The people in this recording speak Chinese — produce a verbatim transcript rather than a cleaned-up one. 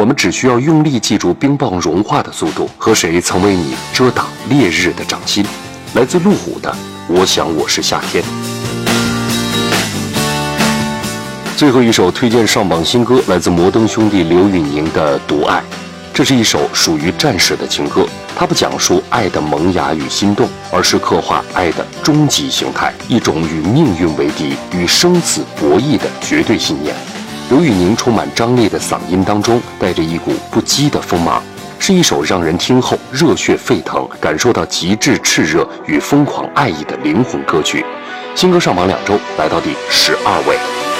我们只需要用力记住冰棒融化的速度和谁曾为你遮挡烈日的掌心。来自路虎的《我想我是夏天》。最后一首推荐上榜新歌，来自摩登兄弟刘宇宁的《独爱》。这是一首属于战士的情歌，它不讲述爱的萌芽与心动，而是刻画爱的终极形态，一种与命运为敌、与生死博弈的绝对信念。刘宇宁充满张力的嗓音当中，带着一股不羁的锋芒，是一首让人听后热血沸腾、感受到极致炽热与疯狂爱意的灵魂歌曲。新歌上榜两周，来到第十二位。